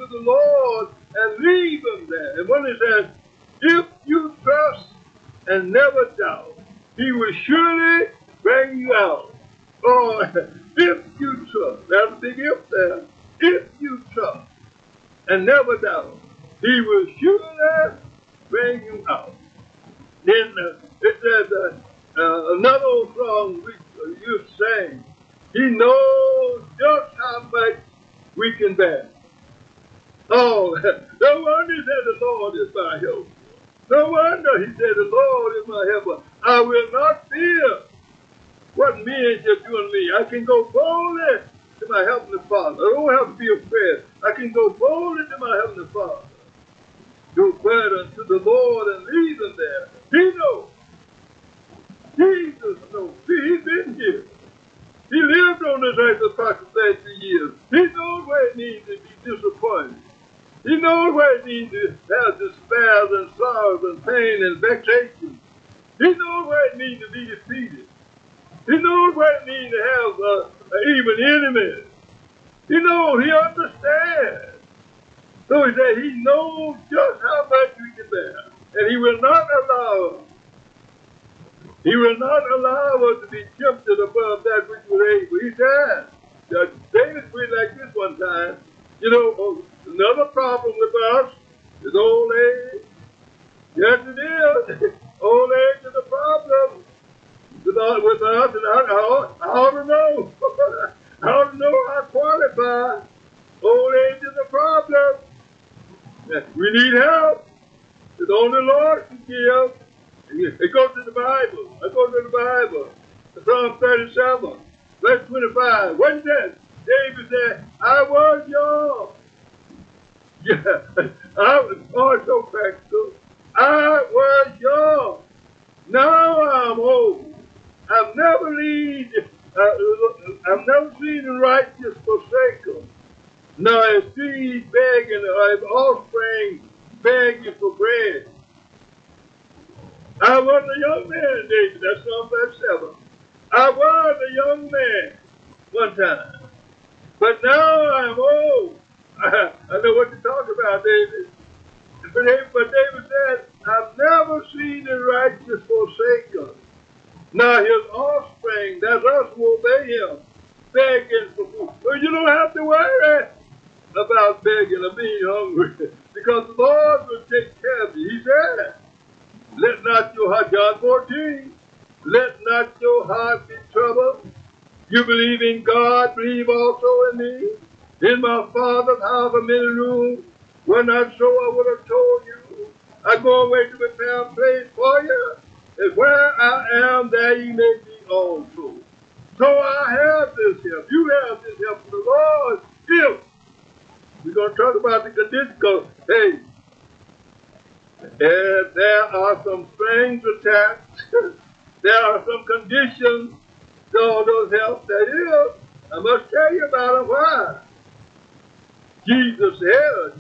to the Lord and leave them there. And when he says, if you trust and never doubt, he will surely bring you out. Or if you trust, that's a big if there. If you trust and never doubt, he will surely bring you out. Then it says another old song we used to sing. He knows just how much we can bear. Oh, no wonder he said the Lord is my help. No wonder he said the Lord is my helper. I will not fear what men shall do unto me. I can go boldly to my Heavenly Father. I don't have to be afraid. I can go boldly to my Heavenly Father. Go further unto the Lord and leave them there. He knows. Jesus knows. He's been here. He lived on this earth for approximately 33 years. He knows where it needs to be disappointed. He knows where it needs to have despair and sorrows and pain and vexation. He knows where it needs to be defeated. He knows where it needs to have even enemies. He knows, he understands. So he said he knows just how much we can bear. And he will not allow us. He will not allow us to be tempted above that which we're able. He said, David prayed like this one time, you know, another problem with us is old age. Yes, it is. Old age is a problem with us, and I ought to know. I ought to know how to qualify. Old age is a problem. We need help. It's only the Lord can give. It goes to the Bible. I go to the Bible. Psalm 37, verse 25. What is that? David said, I was young. Yeah, I was also practical. I was young. Now I'm old. I've never seen the righteous forsaken, nor his seed begging, or his offspring begging for bread. I was a young man, David. That's Psalm 37. I was a young man one time, but now I'm old. I know what to talk about, David. But David said, I've never seen the righteous forsaken. Now his offspring, that's us who obey him, begging for food. So you don't have to worry about begging or being hungry, because the Lord will take care of you. He said, let not your heart, John 14, let not your heart be troubled. You believe in God, believe also in me. In my Father's house are many rooms. Were not so, I would have told you. I go away to prepare a place for you. And where I am, there ye may be also. So I have this help. You have this help from the Lord. If we're going to talk about the condition, because, hey, there are some strings attached. There are some conditions to all those help. That is, I must tell you about them. Why? Jesus said,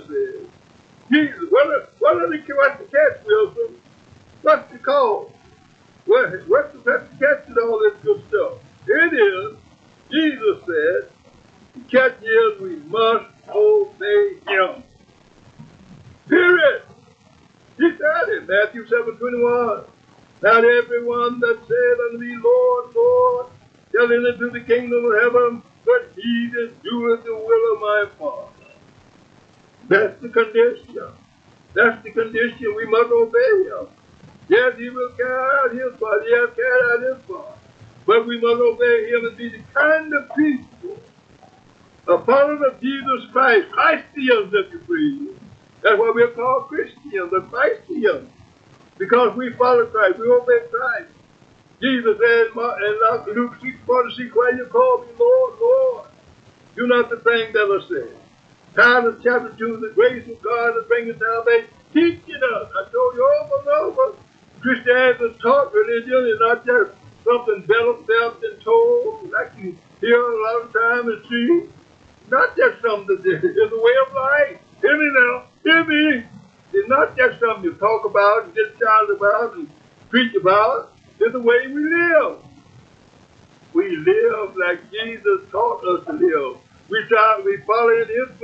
what's the catch, Wilson? What's the cause? What's the catch to all this good stuff? It is, Jesus said, the catch is we must obey him. Period. He said it, Matthew 7:21. Not everyone that said unto me, Lord, Lord, shall enter into the kingdom of heaven, but he that doeth the will of my Father. That's the condition. That's the condition. We must obey him. Yes, he will carry out his part. He has carried out his part. But we must obey him and be the kind of people, a follower of Jesus Christ, Christians, if you please. That's why we're called Christians, the Christians. Because we follow Christ, we obey Christ. Jesus said in Luke 6:46, why you call me Lord, Lord? Do not the thing that I say. Titus chapter 2, the grace of God is bringing salvation, teaching us. I told you over and over, Christianity is taught religion is not just something felt and told, like you hear a lot of time and see. Not just something that is a way of life. Hear me now, hear me. It's not just something you talk about and get excited about and preach about. It's the way we live. We live like Jesus taught us to live. We follow in his